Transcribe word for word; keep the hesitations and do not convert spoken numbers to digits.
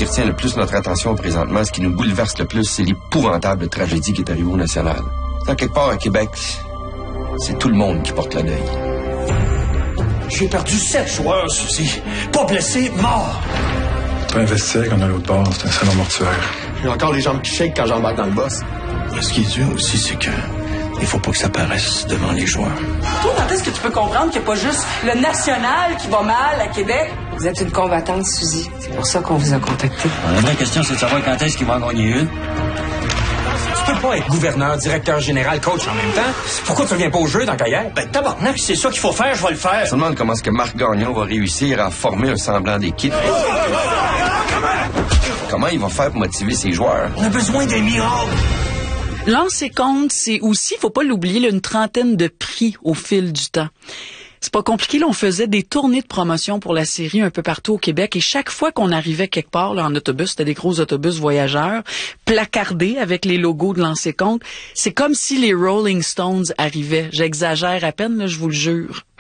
qui retient le plus notre attention présentement, ce qui nous bouleverse le plus, c'est l'épouvantable tragédie qui est arrivée au National. Dans quelque part à Québec, c'est tout le monde qui porte le deuil. J'ai perdu sept joueurs, Suzy. Pas blessés, morts. Pas un vestiaire qu'on a à l'autre bord, c'est un salon mortuaire. J'ai encore les jambes qui shake quand j'embarque dans le boss. Ce qui est dur aussi, c'est que il faut pas que ça paraisse devant les joueurs. Toi, quand est-ce que tu peux comprendre qu'il n'y a pas juste le national qui va mal à Québec? Vous êtes une combattante, Suzy. C'est pour ça qu'on vous a contacté. La vraie question, c'est de savoir quand est-ce qu'il va en gagner une. Tu peux pas être gouverneur, directeur général, coach en même temps. Pourquoi tu reviens pas au jeu dans Cahiers? Ben, tabarnak, c'est ça qu'il faut faire, je vais le faire. Je me demande comment est-ce que Marc Gagnon va réussir à former un semblant d'équipe. Comment il va faire pour motiver ses joueurs? On a besoin d'un miracle. Lancer compte, c'est aussi, faut pas l'oublier, là, une trentaine de prix au fil du temps. C'est pas compliqué, là, on faisait des tournées de promotion pour la série un peu partout au Québec et chaque fois qu'on arrivait quelque part là, en autobus, c'était des gros autobus voyageurs, placardés avec les logos de Lancer compte, c'est comme si les Rolling Stones arrivaient. J'exagère à peine, là, je vous le jure.